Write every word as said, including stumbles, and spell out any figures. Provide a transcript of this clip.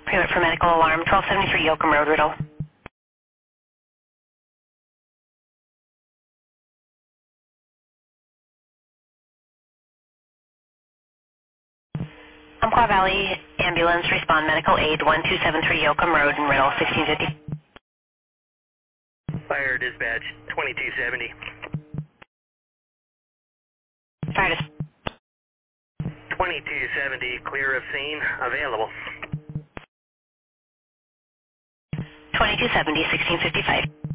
Prelude for medical alarm, twelve seventy-three Yoakum Road, Riddle. Umpqua Valley Ambulance, respond medical aid, one two seven three Yoakum Road in Riddle, sixteen fifty. Fire dispatch, twenty-two seventy. Fire dispatch. twenty-two seventy, clear of scene, available. twenty-two seventy, sixteen fifty-five.